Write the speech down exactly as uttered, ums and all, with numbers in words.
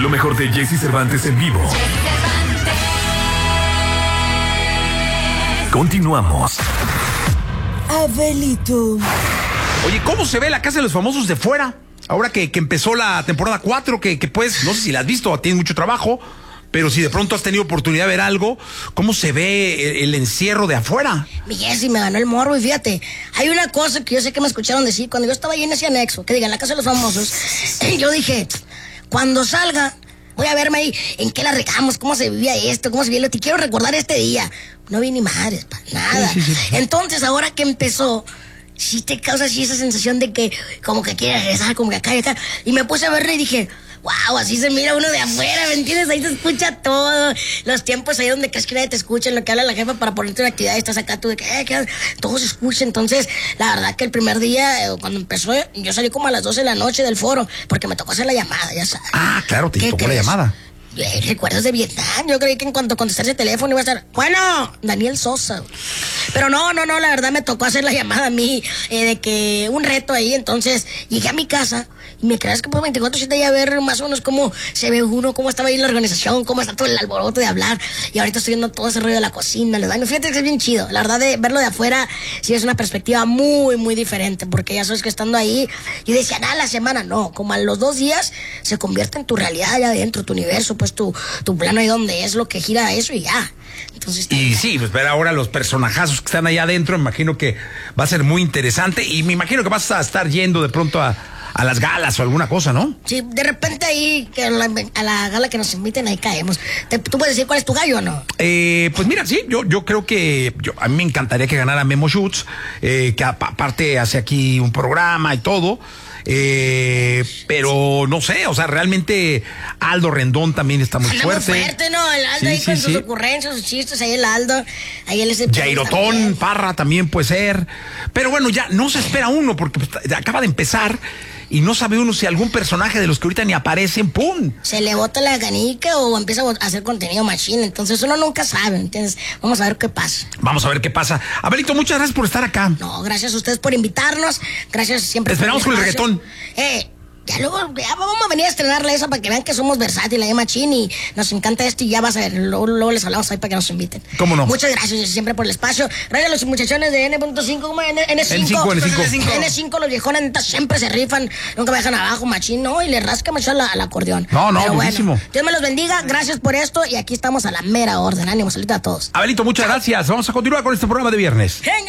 Lo mejor de Jesse Cervantes en vivo. Continuamos. Abelito. Oye, ¿cómo se ve la Casa de los Famosos de fuera? Ahora que, que empezó la temporada cuatro, que, que pues, no sé si la has visto, tienes mucho trabajo, pero si de pronto has tenido oportunidad de ver algo, ¿cómo se ve el, el encierro de afuera? Mi Jessy, me ganó el morbo y fíjate, hay una cosa que yo sé que me escucharon decir cuando yo estaba ahí en ese anexo, que digan la Casa de los Famosos, yo dije, cuando salga, voy a verme ahí, en qué la regamos, cómo se vivía esto, cómo se vivía lo que quiero recordar este día. No vi ni madres, pa, nada. Sí, sí, sí. Entonces, ahora que empezó, sí te causa así esa sensación de que como que quieres regresar, como que acá y acá. Y me puse a verle y dije, wow, así se mira uno de afuera, ¿me entiendes? Ahí se escucha todo. Los tiempos ahí donde crees que nadie te escucha, en lo que habla la jefa para ponerte una actividad y estás acá tú de que, eh, que todo se escucha. Entonces, la verdad que el primer día, eh, cuando empezó, yo salí como a las doce de la noche del foro, porque me tocó hacer la llamada, ya sabes. Ah, claro, te tocó la llamada. Eh, recuerdos de Vietnam. Yo creí que en cuanto contestar ese teléfono iba a estar, bueno, Daniel Sosa. Pero no, no, no, la verdad me tocó hacer la llamada a mí, eh, de que un reto ahí. Entonces llegué a mi casa y me creas que por veinticuatro siete ya ver más o menos cómo se ve uno, cómo estaba ahí en la organización, cómo está todo el alboroto de hablar. Y ahorita estoy viendo todo ese rollo de la cocina, les dan. Fíjate que es bien chido. La verdad, de verlo de afuera sí es una perspectiva muy, muy diferente, porque ya sabes que estando ahí, yo decía, nada, la semana no, como a los dos días se convierte en tu realidad allá adentro, tu universo, pues tu, tu plano ahí donde es lo que gira eso y ya. Entonces, y sí, pues ver ahora los personajazos que están allá adentro, me imagino que va a ser muy interesante y me imagino que vas a estar yendo de pronto a, a las galas o alguna cosa, ¿no? Sí, de repente ahí, que a la, a la gala que nos inviten, ahí caemos. ¿Te, ¿Tú puedes decir cuál es tu gallo o no? Eh, pues mira, sí, yo, yo creo que yo, a mí me encantaría que ganara Memo Schutz, eh, que aparte hace aquí un programa y todo. Eh, pero no sé, o sea, realmente Aldo Rendón también está muy Andamos fuerte. fuerte, ¿no? El Aldo sí, ahí sí, con sí. sus ocurrencias, sus chistes, ahí el Aldo, ahí él es el Jairotón, Parra también puede ser. Pero bueno, ya no se espera uno porque acaba de empezar y no sabe uno si algún personaje de los que ahorita ni aparecen, ¡pum! Se le bota la canica o empieza a hacer contenido machine, entonces uno nunca sabe, ¿entiendes? Vamos a ver qué pasa. Vamos a ver qué pasa. Abelito, muchas gracias por estar acá. No, gracias a ustedes por invitarnos, gracias siempre. Te esperamos con el reggaetón. Eh, ya luego, ya vamos a venir a estrenarle esa para que vean que somos versátiles, machine, y nos encanta esto y ya vas a ver, luego, luego les hablamos ahí para que nos inviten. ¿Cómo no? Muchas gracias siempre por el espacio. Gracias a los muchachones de N cinco, como N cinco. N cinco. N cinco, los viejones siempre se rifan, nunca me dejan abajo, machín, ¿no? Y le rasca machín al acordeón. No, no, pero buenísimo. Bueno, Dios me los bendiga, gracias por esto y aquí estamos a la mera orden. Ánimo, salud a todos. Abelito, muchas gracias. Vamos a continuar con este programa de viernes.